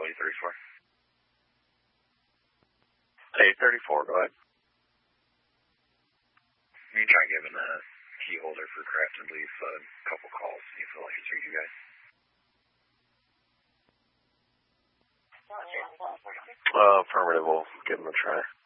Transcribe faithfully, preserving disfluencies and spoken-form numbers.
eight thirty-four. eight thirty-four, go ahead. You try giving the key holder for Craft and Leaf a couple calls, see if they'll answer you guys. Uh, affirmative, we'll give them a try.